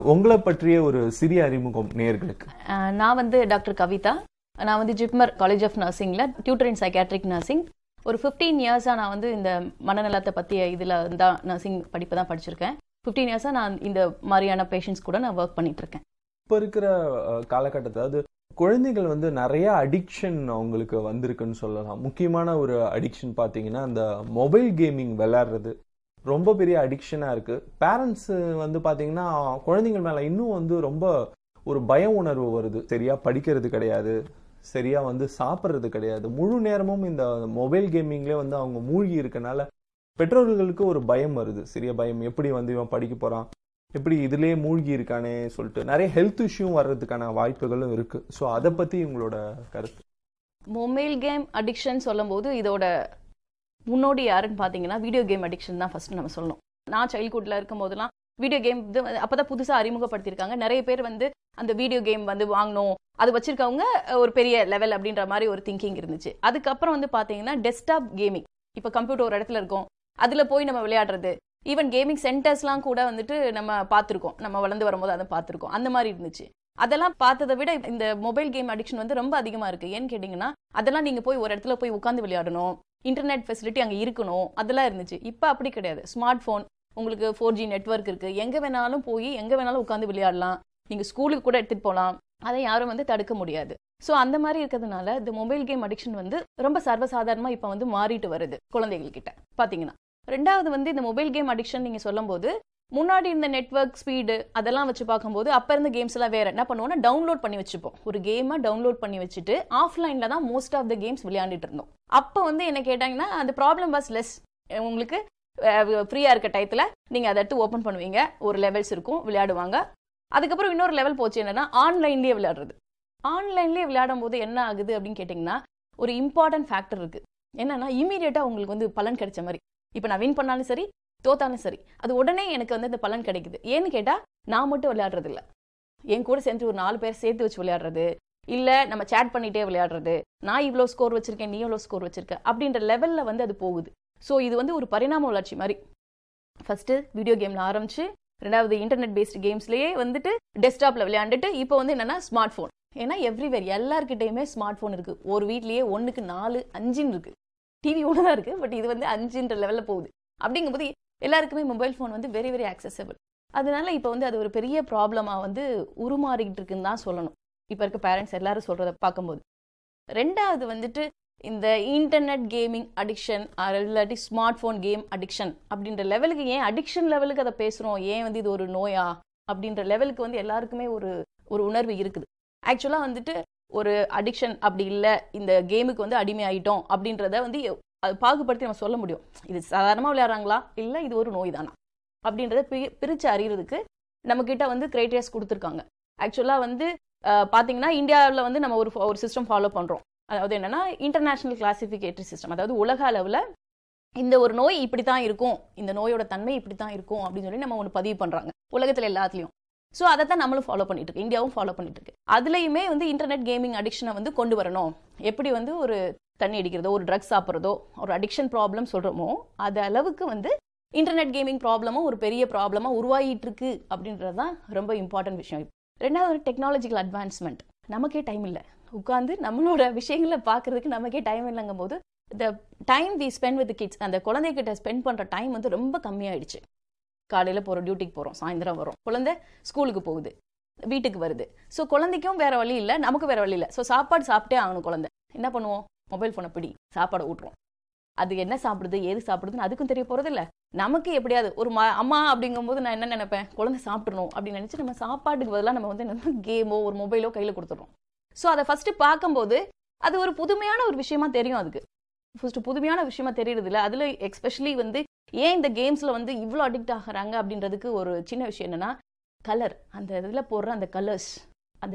உங்களை பற்றிய ஒரு சிறிய அறிமுகம் நேயர்களுக்கு. நான் வந்து டாக்டர் கவிதா. நான் வந்து JIPMER college of நர்சிங்ல tutor in psychiatric nursing. ஒரு 15 இயர்ஸாக நான் வந்து இந்த மனநலத்தை பற்றிய இதில் தான் நர்சிங் படிப்பு தான் படிச்சிருக்கேன். 15 இயர்ஸாக நான் இந்த மாதிரியான பேஷண்ட்ஸ் கூட நான் ஒர்க் பண்ணிட்டு இருக்கேன். இப்போ இருக்கிற காலகட்டத்தில் அதாவது குழந்தைகள் வந்து நிறைய அடிக்ஷன் அவங்களுக்கு வந்திருக்குன்னு சொல்லலாம். முக்கியமான ஒரு அடிக்ஷன் பார்த்தீங்கன்னா அந்த மொபைல் கேமிங் விளையாடுறது ரொம்ப பெரிய அடிக்ஷனாக இருக்கு. பேரண்ட்ஸ் வந்து பார்த்தீங்கன்னா குழந்தைகள் மேலே இன்னும் வந்து ரொம்ப ஒரு பய உணர்வு வருது. சரியா படிக்கிறது கிடையாது, சரியா வந்து சாப்பிட்றது கிடையாது, முழு நேரமும் இந்த மொபைல் கேமிங்லேயே வந்து அவங்க மூழ்கி இருக்கனால பெற்றோர்களுக்கு ஒரு பயம் வருது. சரியா பயம், எப்படி வந்து இவன் படிக்க போறான், எப்படி இதுலயே மூழ்கி இருக்கானே சொல்லிட்டு நிறைய ஹெல்த் இஷ்யூ வர்றதுக்கான வாய்ப்புகளும் இருக்கு. ஸோ அதை பத்தி உங்களோட கருத்து. மொபைல் கேம் அடிக்ஷன் சொல்லும் போது இதோட முன்னோடி யாருன்னு பார்த்தீங்கன்னா வீடியோ கேம் அடிக்ஷன் தான் ஃபர்ஸ்ட் நம்ம சொல்லணும். நான் சைல்ட்ஹுட்ல இருக்கும் போதெல்லாம் வீடியோ கேம் அப்பதான் புதுசா அறிமுகப்படுத்தியிருக்காங்க. நிறைய பேர் வந்து அந்த வீடியோ கேம் வந்து வாங்கணும், அது வச்சிருக்கவங்க ஒரு பெரிய லெவல் அப்படின்ற மாதிரி ஒரு திங்கிங் இருந்துச்சு. அதுக்கப்புறம் வந்து பாத்தீங்கன்னா டெஸ்க்டாப் கேமிங், இப்ப கம்ப்யூட்டர் ஒரு இடத்துல இருக்கும், அதுல போய் நம்ம விளையாடுறது, ஈவன் கேமிங் சென்டர்ஸ்லாம் கூட வந்துட்டு நம்ம பார்த்துருக்கோம், நம்ம வளர்ந்து வரும்போது அதை பார்த்துருக்கோம். அந்த மாதிரி இருந்துச்சு. அதெல்லாம் பார்த்ததை விட இந்த மொபைல் கேம் அடிக்ஷன் வந்து ரொம்ப அதிகமா இருக்கு. ஏன்னு கேட்டீங்கன்னா அதெல்லாம் நீங்க போய் ஒரு இடத்துல போய் உட்காந்து விளையாடணும், இன்டர்நெட் ஃபெசிலிட்டி அங்கே இருக்கணும், அதெல்லாம் இருந்துச்சு. இப்போ அப்படி கிடையாது. ஸ்மார்ட் ஃபோன், உங்களுக்கு 4G நெட்வொர்க் இருக்கு, எங்க வேணாலும் போய் எங்க வேணாலும் உட்காந்து விளையாடலாம், நீங்க ஸ்கூலுக்கு கூட எடுத்துட்டு போகலாம், அதை யாரும் வந்து தடுக்க முடியாது. ஸோ அந்த மாதிரி இருக்கிறதுனால இந்த மொபைல் கேம் அடிக்ஷன் வந்து ரொம்ப சர்வசாதாரணமா இப்போ வந்து மாறிட்டு வருது குழந்தைகள் கிட்ட பாத்தீங்கன்னா. ரெண்டாவது வந்து இந்த மொபைல் கேம் அடிக்ஷன் நீங்க சொல்லும் போது முன்னாடி இந்த நெட்வொர்க் ஸ்பீடு அதெல்லாம் வச்சு பார்க்கும்போது அப்ப இருந்த கேம்ஸ் எல்லாம் வேற. என்ன பண்ணுவோம்னா டவுன்லோட் பண்ணி வச்சுப்போம், ஒரு கேமை டவுன்லோட் பண்ணி வச்சுட்டு ஆஃப்லைன்ல தான் மோஸ்ட் ஆஃப் த கேம்ஸ் விளையாண்டுட்டு இருந்தோம். அப்ப வந்து என்ன கேட்டாங்கன்னா அந்த ப்ராப்ளம் வாஸ் லெஸ். உங்களுக்கு ஃப்ரீயா இருக்க டயத்துல நீங்க அதை எடுத்து ஓபன் பண்ணுவீங்க, ஒரு லெவல்ஸ் இருக்கும், விளையாடுவாங்க. அதுக்கப்புறம் இன்னொரு லெவல் போச்சு, என்னன்னா ஆன்லைன்லயே விளையாடுறது. ஆன்லைன்லயே விளையாடும் போது என்ன ஆகுது அப்படின்னு கேட்டீங்கன்னா ஒரு இம்பார்ட்டன்ட் ஃபேக்டர் இருக்கு. என்னன்னா இமீடியட்டா உங்களுக்கு வந்து பலன் கிடைச்ச மாதிரி. இப்ப நான் வின் பண்ணாலும் சரி தோத்தாலும் சரி அது உடனே எனக்கு வந்து இந்த பலன் கிடைக்குது. ஏன்னு கேட்டா நான் மட்டும் விளையாடுறது இல்ல, என் கூட சேர்ந்து ஒரு 4 பேர் சேர்த்து வச்சு விளையாடுறது, இல்ல நம்ம சேட் பண்ணிட்டே விளையாடுறது, நான் இவ்வளவு ஸ்கோர் வச்சிருக்கேன், நீ எவ்வளவு ஸ்கோர் வச்சிருக்க அப்படின்ற லெவல்ல வந்து அது போகுது. ஸோ இது வந்து ஒரு பரிணாம வளர்ச்சி மாதிரி. ஃபர்ஸ்ட் வீடியோ கேம்ல ஆரம்பிச்சு, ரெண்டாவது இன்டர்நெட் பேஸ்ட் கேம்ஸ்லயே வந்துட்டு டெஸ்க்டாப்ல விளையாண்டுட்டு இப்போ வந்து என்னன்னா ஸ்மார்ட் போன். ஏன்னா எவ்ரிவேர் எல்லார்கிட்டயுமே ஸ்மார்ட் போன் இருக்கு. ஒரு வீட்லயே 1க்கு 4 5 இருக்கு. டிவி ஒண்ணுதான் இருக்கு, பட் இது வந்து 5ன்ற லெவல்ல போகுது. அப்படிங்கும்போது எல்லாருக்குமே மொபைல் போன் வந்து வெரி வெரி ஆக்சசபிள். அதனால இப்போ வந்து அது ஒரு பெரிய ப்ராப்ளமா வந்து உருமாறிக்கிட்டு இருக்குன்னு தான் சொல்லணும் இப்போ இருக்க பேரண்ட்ஸ் எல்லாரும் சொல்றதை பார்க்கும்போது. ரெண்டாவது வந்துட்டு இந்த இன்டர்நெட் கேமிங் அடிக்ஷன் இல்லாட்டி ஸ்மார்ட் போன் கேம் அடிக்ஷன் அப்படின்ற லெவலுக்கு, ஏன் அடிக்ஷன் லெவலுக்கு அதை பேசுறோம், ஏன் வந்து இது ஒரு நோயா அப்படின்ற லெவலுக்கு வந்து எல்லாருக்குமே ஒரு உணர்வு இருக்குது. ஆக்சுவலா வந்துட்டு ஒரு அடிக்ஷன் அப்படி இல்லை, இந்த கேமுக்கு வந்து அடிமை ஆயிட்டோம் அப்படின்றத வந்து அது பாகுபடுத்தி நம்ம சொல்ல முடியும். இது சாதாரணமா விளையாடுறாங்களா இல்ல இது ஒரு நோய் தானா அப்படின்றத பிரிச்சு அறியறதுக்கு நம்ம கிட்ட வந்து கிரைட்டீரியாஸ் கொடுத்துருக்காங்க. ஆக்சுவலா வந்து பாத்தீங்கன்னா இந்தியாவில் வந்து நம்ம ஒரு சிஸ்டம் ஃபாலோ பண்றோம். அதாவது என்னன்னா இன்டர்நேஷனல் கிளாசிபிகேட்டரி சிஸ்டம், அதாவது உலக அளவுல இந்த ஒரு நோய் இப்படித்தான் இருக்கும், இந்த நோயோட தன்மை இப்படித்தான் இருக்கும் அப்படின்னு சொல்லி நம்ம ஒன்று பதிவு பண்றாங்க உலகத்துல எல்லாத்துலயும். ஸோ அதை தான் நம்மளும் ஃபாலோ பண்ணிட்டு இருக்கு, இந்தியாவும் ஃபாலோ பண்ணிட்டு இருக்கு. அதுலயுமே வந்து இன்டர்நெட் கேமிங் அடிக்ஷனை வந்து கொண்டு வரணும். எப்படி வந்து ஒரு தண்ணி அடிக்கிறதோ, ஒரு ட்ரக்ஸ் சாப்பிட்றதோ, ஒரு அடிக்ஷன் ப்ராப்ளம் சொல்றோமோ அது அளவுக்கு வந்து இன்டர்நெட் கேமிங் ப்ராப்ளமும் ஒரு பெரிய ப்ராப்ளமா உருவாகிட்டு இருக்கு அப்படின்றது தான் ரொம்ப இம்பார்ட்டன்ட் விஷயம். ரெண்டாவது ஒரு டெக்னாலஜிக்கல் அட்வான்ஸ்மெண்ட். நமக்கே டைம் இல்லை உட்காந்து நம்மளோட விஷயங்களை பார்க்கறதுக்கு, நமக்கே டைம் இல்லைங்கும் போது இந்த time we spend with kids, அந்த குழந்தைகிட்ட ஸ்பெண்ட் பண்ற டைம் வந்து ரொம்ப கம்மியாயிடுச்சு. காலையில போறோம், டியூட்டிக்கு போறோம், சாயந்தரம் வரும், குழந்தை ஸ்கூலுக்கு போகுது, வீட்டுக்கு வருது. ஸோ குழந்தைக்கும் வேற வழி இல்லை, நமக்கு வேற வழி இல்லை. ஸோ சாப்பாடு சாப்பிட்டே ஆகணும். குழந்தை என்ன பண்ணுவோம், மொபைல் போனை பிடி, சாப்பாடை ஊட்டுறோம். அது என்ன சாப்பிடுது ஏது சாப்பிடுதுன்னு அதுக்கும் தெரிய போறது இல்லை. நமக்கு எப்படியாவது ஒரு அம்மா அப்படிங்கும் போது நான் என்ன நினைப்பேன், குழந்தை சாப்பிடணும் அப்படின்னு நினைச்சு நம்ம சாப்பாட்டுக்கு பதிலாக நம்ம வந்து கேமோ ஒரு மொபைலோ கையில கொடுத்துறோம். ஸோ அதை ஃபர்ஸ்ட் பார்க்கும்போது அது ஒரு புதுமையான ஒரு விஷயமா தெரியும். அதுக்கு ஃபர்ஸ்ட் புதுமையான விஷயமா தெரியறது இல்லை. அதுல எஸ்பெஷலி வந்து ஏன் இந்த கேம்ஸ்ல வந்து இவ்வளோ அடிக்ட் ஆகுறாங்க அப்படின்றதுக்கு ஒரு சின்ன விஷயம் என்னன்னா கலர், அந்த இதில் போடுற அந்த கலர்ஸ், அந்த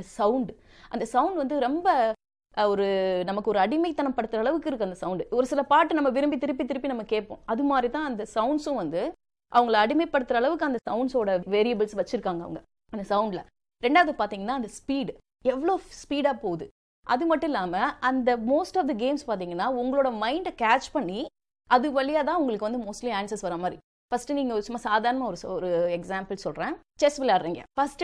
சவுண்ட் வந்து ரொம்ப ஒரு நமக்கு ஒரு அடிமைத்தனம் படுத்துற அளவுக்கு இருக்கு அந்த சவுண்டு. ஒரு சில பாட்டு நம்ம விரும்பி திருப்பி நம்ம கேட்போம். அது மாதிரி தான் அந்த சவுண்ட்ஸும் வந்து அவங்கள அடிமைப்படுத்துற அளவுக்கு அந்த சவுண்ட்ஸோட வேரியபிள்ஸ் வச்சிருக்காங்க அவங்க அந்த சவுண்ட்ல. ரெண்டாவது பாத்தீங்கன்னா அந்த ஸ்பீடு எவ்வளோ ஸ்பீடா போகுது. அது மட்டும் இல்லாம அந்த மோஸ்ட் ஆஃப் த கேம்ஸ் பாத்தீங்கன்னா உங்களோட மைண்டை கேட்ச் பண்ணி அது வழியா தான் உங்களுக்கு வந்து மோஸ்ட்லி ஆன்சர்ஸ் வர மாதிரி. ஃபர்ஸ்ட் நீங்க சும்மா சாதாரண ஒரு எக்ஸாம்பிள் சொல்றேன். செஸ் விளையாடுறீங்க. ஃபர்ஸ்ட்